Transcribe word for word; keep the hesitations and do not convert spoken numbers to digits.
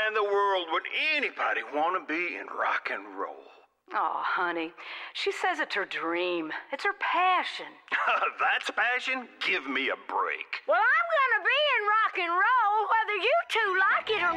in the world would anybody want to be in rock and roll? Oh, honey, she says it's her dream. It's her passion. That's passion? Give me a break. Well, I'm gonna be in rock and roll, whether you two like it or